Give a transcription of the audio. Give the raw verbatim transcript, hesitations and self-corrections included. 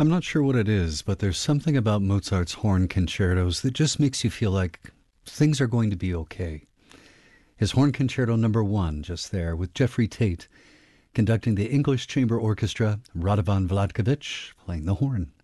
I'm not sure what it is, but there's something about Mozart's horn concertos that just makes you feel like things are going to be okay. His Horn Concerto number one, just there, with Jeffrey Tate conducting the English Chamber Orchestra, Radovan Vlatkovich playing the horn.